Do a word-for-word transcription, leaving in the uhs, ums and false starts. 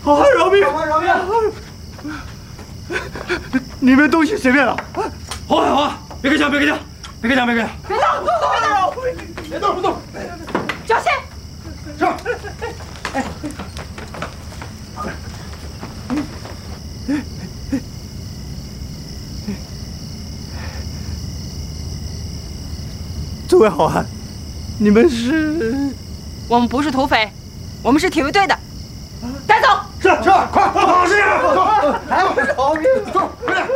好汉饶命！ 好汉饶命！ 你们东西随便了。 好汉，好汉，别开枪，别开枪，别开枪，别开枪！ 别动，别动，别动，别动！ 小心！ 是。哎。 诸位好汉，你们是？ 我们不是土匪，我们是铁卫队的。带走。 是是，快跑！是，走！还有饶命！走，快点！